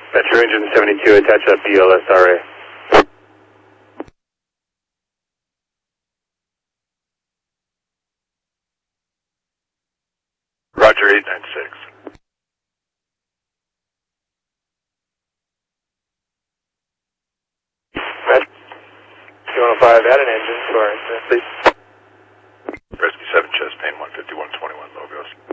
Metro Engine 72, attach up BLSRA. Roger, 896. Metro 205, add an engine to our please. Rescue 7, chest pain 15121, Logos.